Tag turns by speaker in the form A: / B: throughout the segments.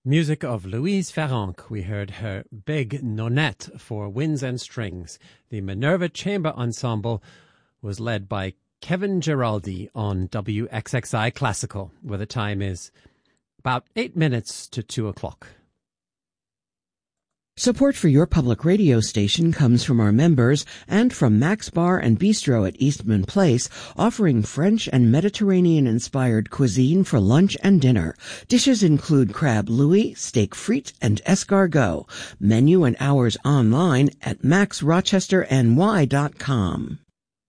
A: Music of Louise Farrenc. We heard her Big Nonette for winds and strings. The Minerva Chamber Ensemble was led by Kevin Giraldi on WXXI Classical, where the time is about 8 minutes to 2 o'clock.
B: Support for your public radio station comes from our members and from Max Bar and Bistro at Eastman Place, offering French and Mediterranean-inspired cuisine for lunch and dinner. Dishes include crab louis, steak frite, and escargot. Menu and hours online at maxrochesterny.com.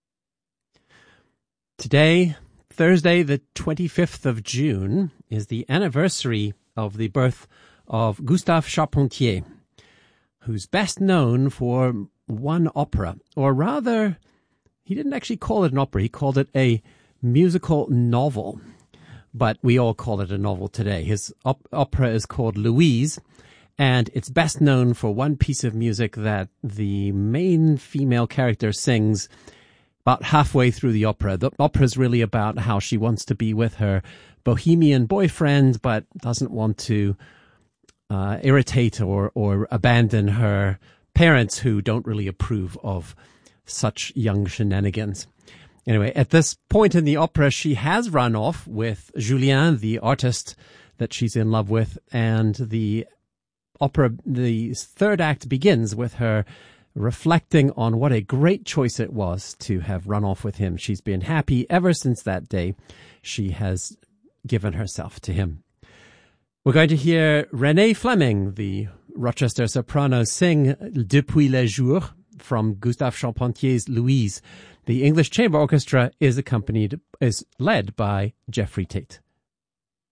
A: Today, Thursday, the 25th of June, is the anniversary of the birth of Gustave Charpentier, who's best known for one opera, or rather, he didn't actually call it an opera, he called it a musical novel, but we all call it a novel today. His opera is called Louise, and it's best known for one piece of music that the main female character sings about halfway through the opera. The opera is really about how she wants to be with her bohemian boyfriend, but doesn't want to irritate or abandon her parents, who don't really approve of such young shenanigans. Anyway, at this point in the opera, she has run off with Julien, the artist that she's in love with, and the opera, the third act, begins with her reflecting on what a great choice it was to have run off with him. She's been happy ever since that day. She has given herself to him. We're going to hear Renée Fleming, the Rochester soprano, sing Depuis les Jours from Gustave Charpentier's Louise. The English Chamber Orchestra is led by Jeffrey Tate.